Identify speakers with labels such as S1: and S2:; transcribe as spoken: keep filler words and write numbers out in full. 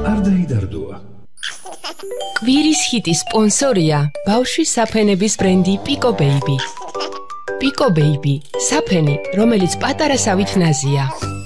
S1: არ დაიდარდოა.
S2: კვირის ჰიტის სპონსორია ბავშვის საფენების ბრენდი Pico Baby. Pico Baby, საფენი, რომელიც პატარა სავით ნაზია.